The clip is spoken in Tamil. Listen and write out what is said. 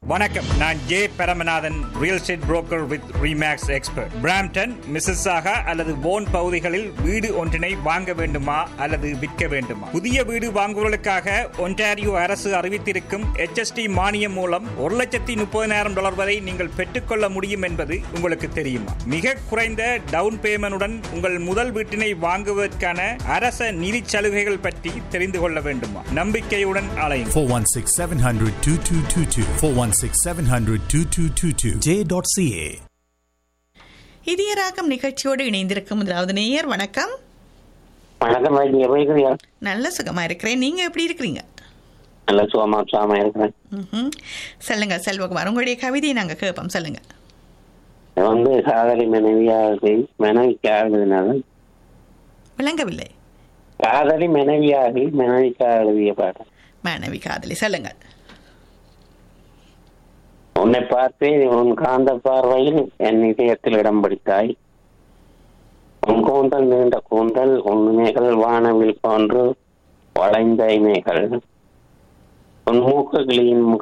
வணக்கம், நான் J Paramanathan, real estate broker with remakes expert. Brampton, Mississauga அல்லது போன் பகுதிகளில் வீடு ஒன்றினை வாங்க வேண்டுமா அல்லது விற்க வேண்டுமா? புதிய வீடு வாங்குவதற்காக ஒன்டாரியோ அரசு அறிவித்திருக்கும் HST மானியம் மூலம் $130,000 வரை நீங்கள் பெற்றுக்கொள்ள முடியும் என்பது உங்களுக்கு தெரியுமா? மிக குறைந்த டவுன் பேமெண்டுடன் உங்கள் முதல் வீட்டினை வாங்குவதற்கான அரச நிதி சலுகைகள் பற்றி தெரிந்து கொள்ள வேண்டுமா? நம்பிக்கையுடன் அலையுங்கள். 416-700-2222 416-700-2222 J.ca. இதயராகம் நிகழ்ச்சியோடு இணைந்திருக்கும் முதலாவது நேயர். வணக்கம். வணக்கம். நல்ல சுகமா இருக்கிறேன். நீங்க எப்படி இருக்கிறீங்க? நல்ல சுகமா இருக்கிறேன். சொல்லுங்க செல்வகுமார், உங்களுடைய கவிதையை நாங்க கேட்போம். சொல்லுங்க. காதலி மனைவிக்காக விளங்கவில்லை. காதலி மனைவிக்காக எழுதிய பாடம். மனைவி காதலி. சொல்லுங்க. உன்னை பார்த்து உன் காந்த பார்வையில் என் இதயத்தில் இடம் பிடித்தாய். உன் கூந்தல் நீண்ட கூந்தல், உன் இமைகள் வானவில் போன்று வளைந்த இமைகள், உன் மூக்குகளின்